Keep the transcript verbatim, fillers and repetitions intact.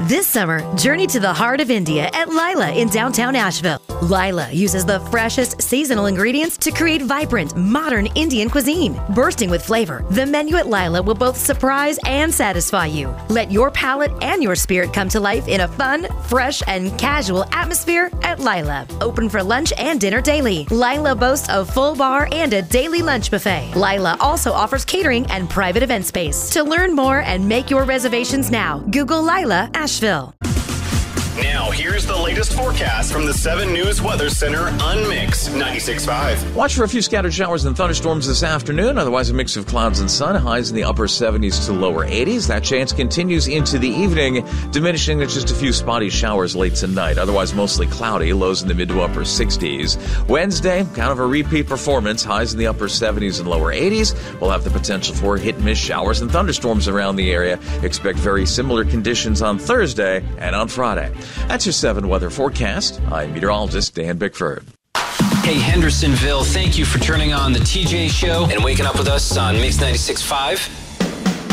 This summer, journey to the heart of India at Lila in downtown Asheville. Lila uses the freshest seasonal ingredients to create vibrant, modern Indian cuisine. Bursting with flavor, the menu at Lila will both surprise and satisfy you. Let your palate and your spirit come to life in a fun, fresh, and casual atmosphere at Lila. Open for lunch and dinner daily. Lila boasts a full bar and a daily lunch buffet. Lila also offers catering and private event space. To learn more and make your reservations now, Google Lila Asheville. Now, here's the latest forecast from the seven News Weather Center on Mix ninety-six point five. Watch for a few scattered showers and thunderstorms this afternoon. Otherwise, a mix of clouds and sun. Highs in the upper seventies to lower eighties. That chance continues into the evening, diminishing to just a few spotty showers late tonight. Otherwise, mostly cloudy. Lows in the mid to upper sixties. Wednesday, kind of a repeat performance. Highs in the upper seventies and lower eighties. We'll have the potential for hit-and-miss showers and thunderstorms around the area. Expect very similar conditions on Thursday and on Friday. That's your seven weather forecast. I'm meteorologist Dan Bickford. Hey, Hendersonville, thank you for turning on the T J Show and waking up with us on Mix ninety-six point five.